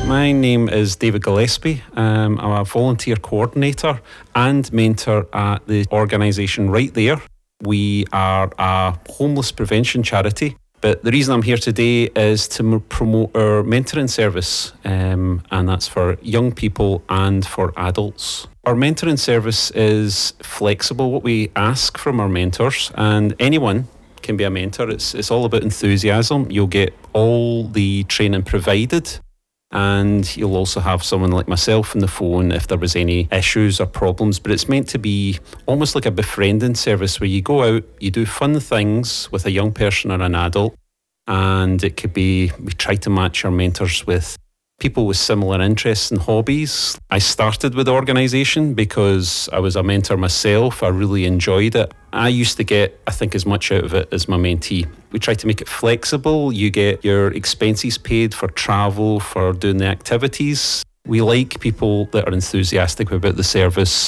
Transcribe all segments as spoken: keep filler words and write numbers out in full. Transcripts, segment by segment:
My name is David Gillespie. Um, I'm a volunteer coordinator and mentor at the organisation Right There. We are a homeless prevention charity, but the reason I'm here today is to m- promote our mentoring service, um, and that's for young people and for adults. Our mentoring service is flexible, what we ask from our mentors, and anyone can be a mentor. It's, it's all about enthusiasm. You'll get all the training provided, and you'll also have someone like myself on the phone if there was any issues or problems. But it's meant to be almost like a befriending service where you go out, you do fun things with a young person or an adult, and it could be, we try to match our mentors with people with similar interests and hobbies. I started with the organisation because I was a mentor myself. I really enjoyed it. I used to get, I think, as much out of it as my mentee. We try to make it flexible. You get your expenses paid for travel, for doing the activities. We like people that are enthusiastic about the service,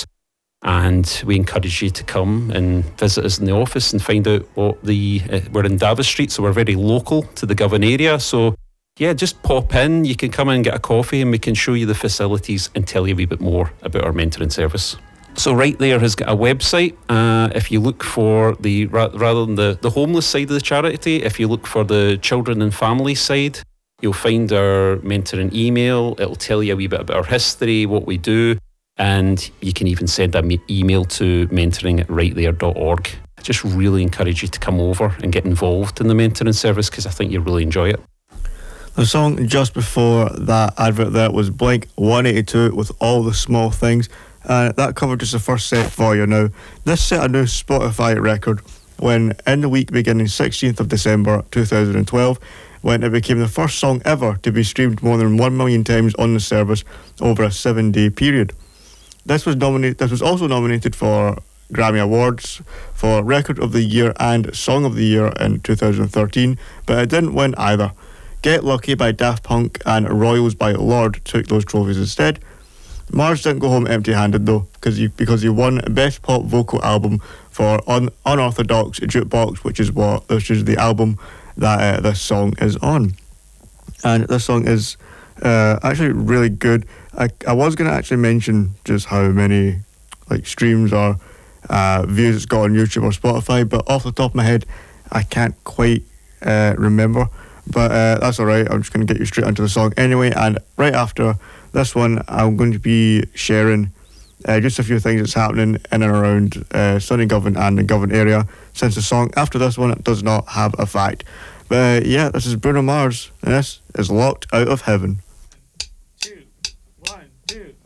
and we encourage you to come and visit us in the office and find out what the... Uh, we're in Davis Street, so we're very local to the Govan area. So yeah, just pop in. You can come in and get a coffee and we can show you the facilities and tell you a wee bit more about our mentoring service. So Right There has got a website. Uh, if you look for the, ra- rather than the, the homeless side of the charity, if you look for the children and family side, you'll find our mentoring email. It'll tell you a wee bit about our history, what we do, and you can even send an email to mentoring at right there dot org. I just really encourage you to come over and get involved in the mentoring service because I think you'll really enjoy it. The song just before that advert there was Blink one eighty-two with All the Small Things, and that covered just the first set for you now. This set a new Spotify record when, in the week beginning sixteenth of December two thousand twelve, when it became the first song ever to be streamed more than one million times on the service over a seven-day period. This was nominated. This was also nominated for Grammy Awards for Record of the Year and Song of the Year in two thousand thirteen, but it didn't win either. Get Lucky by Daft Punk and Royals by Lorde took those trophies instead. Mars didn't go home empty-handed though, because he, because he won Best Pop Vocal Album for Un- Unorthodox Jukebox, which is what which is the album that uh, this song is on. And this song is uh, actually really good. I, I was going to actually mention just how many like streams or uh, views it's got on YouTube or Spotify, but off the top of my head, I can't quite uh, remember. But uh, that's alright, I'm just going to get you straight into the song anyway. And right after this one, I'm going to be sharing uh, just a few things that's happening in and around uh, Sunny Govan and the Govan area, since the song after this one does not have a fact. But uh, yeah, this is Bruno Mars, and this is Locked Out of Heaven. Two, one, two.